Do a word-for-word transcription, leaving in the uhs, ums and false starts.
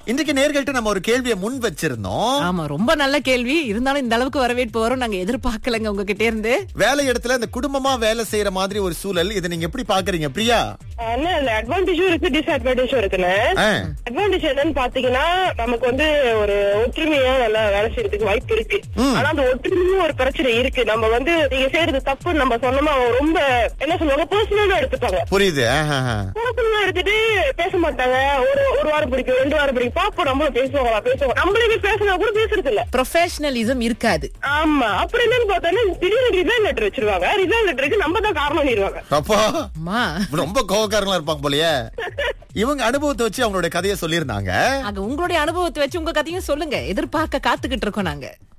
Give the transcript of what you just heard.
இன்றைக்கு நேர்கள்ட்ட நம்ம ஒரு கேள்வியை முன் வச்சிருந்தோம். ஆமா, ரொம்ப நல்ல கேள்வி. இருந்தாலும் இந்த அளவுக்கு வரவேற்பு வரும் நாங்க எதிர்பார்க்கலங்க உங்ககிட்ட இருந்து. வேலை இடத்துல இந்த குடும்பமா வேலை செய்யற மாதிரி ஒரு சூழல், இதை நீங்க எப்படி பாக்குறீங்க பிரியா? அட்வான்டேஜும் இருக்கு, டிஸ்அட்வான்டேஜும் இருக்குன்னு. அட்வான்டேஜ் என்னன்னு பாத்தீங்கன்னா, நமக்கு வந்து ஒரு ஒற்றுமையா நல்லா வேலை செய்யறதுக்கு வாய்ப்பு இருக்கு. ஆனா அந்த ஒற்றுமையும் ஒரு பிரச்சனை இருக்கு. நம்ம வந்து நீங்க செய்யறது தப்பு நம்ம சொன்னோமா ரொம்ப என்ன சொல்லுவாங்க, பர்சனலா எடுத்துப்பாங்க. புரியுது. பர்சனலா எடுத்துட்டு பேச மாட்டாங்க. ஒரு ஒரு வாரம் பிடிக்கும், ரெண்டு வாரம் பிடிக்கும், பாப்போம் நம்மளும் பேசுவாங்களா பேசுவோம். நம்மளே பேசினா கூட பேசுறது இல்ல, ப்ரொஃபஷனலிசம் இருக்காது. ஆமா. அப்புறம் என்னன்னு பார்த்தா திடீர்னு ரிசைன் லெட்டர் வச்சிருவாங்க. ரிசைன் லெட்டருக்கு நம்ம தான் காரணம் பண்ணிடுவாங்க. அப்பா அம்மா ரொம்ப கோவக்காரங்களா இருப்பாங்க போலயே. இவங்க அனுபவத்தை வச்சு அவங்களுடைய கதையை சொல்லியிருந்தாங்க. உங்களுடைய அனுபவத்தை வச்சு உங்க கதையும் சொல்லுங்க, எதிர்பார்க்க காத்துக்கிட்டு இருக்கோம் நாங்க.